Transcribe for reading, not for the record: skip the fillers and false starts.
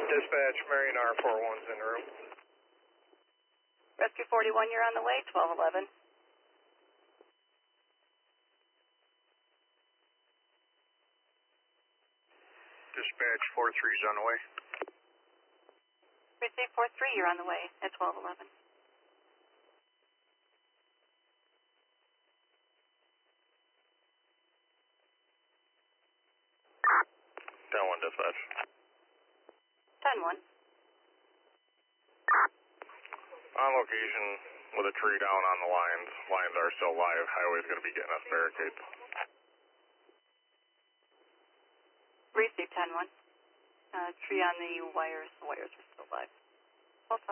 Dispatch, Marion R41's en route. Rescue 41, you're on the way, 1211. Dispatch 43's on the way. Receive 43, you're on the way at 1211. 10-1 dispatch. 10-1. On location with a tree down on the lines. Lines are still live. Highway's going to be getting us barricades. Receive 10-1. Tree on the wires. The wires are still live.